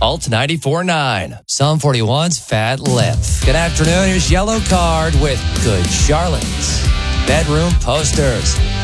Alt 94.9. Psalm 41's Fat Lip. Good afternoon. Here's Yellow Card with Good Charlotte. Bedroom posters.